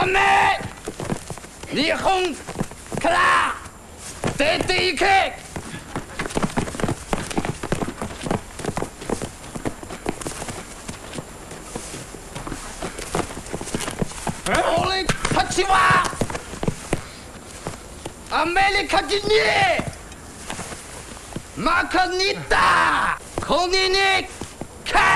め日本から出て行け。俺たちはアメリカ人に負けに行った国に帰